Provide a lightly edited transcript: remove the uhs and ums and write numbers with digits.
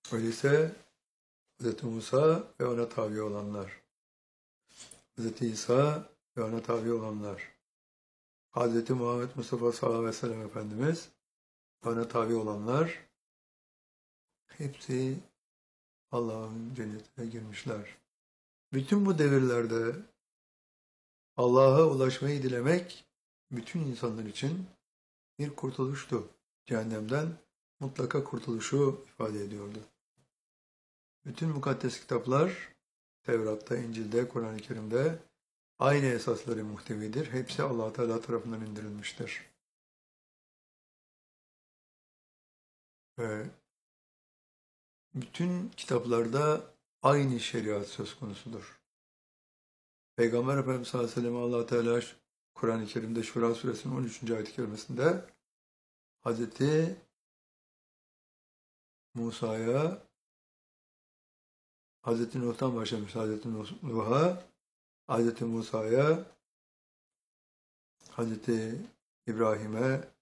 Öyleyse Hz. Musa ve ona tabi olanlar, Hz. İsa ve ona tabi olanlar, Hz. Muhammed Mustafa sallallahu aleyhi ve sellem Efendimiz ve ona tabi olanlar hepsi Allah'ın cennetine girmişler. Bütün bu devirlerde Allah'a ulaşmayı dilemek bütün insanlar için bir kurtuluştu. Cehennemden mutlaka kurtuluşu ifade ediyordu. Bütün mukaddes kitaplar Tevrat'ta, İncil'de, Kur'an-ı Kerim'de aynı esasları muhtevidir. Hepsi Allah Teala tarafından indirilmiştir. Ve bütün kitaplarda aynı şeriat söz konusudur. Peygamber Efendimiz sallallahu aleyhi ve sellem Allah Teala Kur'an-ı Kerim'de Şura suresinin 13. ayet-i kerimesinde Hazreti Musa'ya, Hazreti Nuh'tan başlamış, Hazreti Nuh'a, Hazreti Musa'ya, Hazreti İbrahim'e,